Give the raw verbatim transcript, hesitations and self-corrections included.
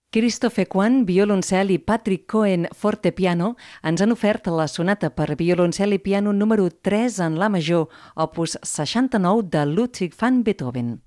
Christophe Kwan, violoncel, i Patrick Cohen, fortepiano, ens han ofert la sonata per violoncel i piano número tres en la major, opus seixanta-nou de Ludwig van Beethoven.